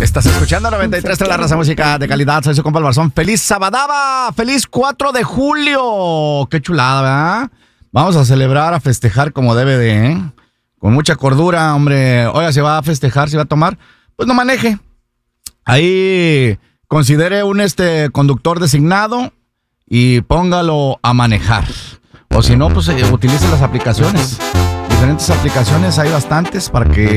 Estás escuchando 93 de la raza música de calidad. Soy su compa el Barzón. ¡Feliz Sabadaba! ¡Feliz 4 de julio! ¡Qué chulada, ¿verdad? Vamos a celebrar, a festejar como debe de, ¿eh? Con mucha cordura, hombre. Oiga, se va a festejar, se va a tomar, pues no maneje. Ahí considere un conductor designado y póngalo a manejar. O si no, pues utilice las aplicaciones. Diferentes aplicaciones, hay bastantes para que